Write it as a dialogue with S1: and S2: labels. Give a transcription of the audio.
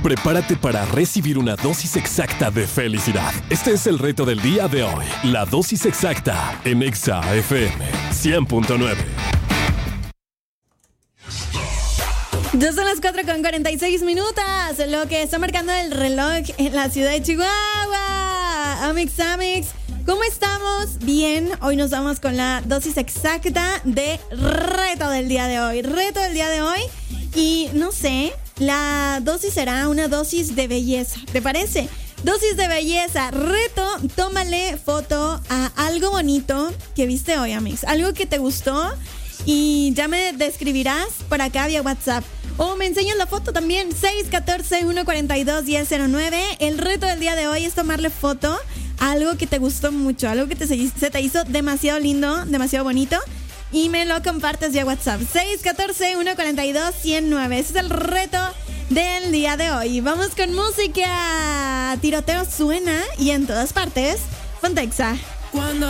S1: Prepárate para recibir una dosis exacta de felicidad. Este es el reto del día de hoy. La dosis exacta en Exa FM 100.9.
S2: Ya son las 4:46, lo que está marcando el reloj en la ciudad de Chihuahua. Amix, ¿cómo estamos? Bien, hoy nos vamos con la dosis exacta de reto del día de hoy. Y no sé, la dosis será una dosis de belleza, ¿te parece? Dosis de belleza, reto, tómale foto a algo bonito que viste hoy, Amix. Algo que te gustó y ya me describirás por acá vía WhatsApp. O me enseñas la foto también, 614-142-1009. El reto del día de hoy es tomarle foto a algo que te gustó mucho, algo que se te hizo demasiado lindo, demasiado bonito. Y me lo compartes vía WhatsApp, 614-142-1009. Ese es el reto del día de hoy. Vamos con música. Tiroteo suena y en todas partes. Ponte Exa.
S3: Cuando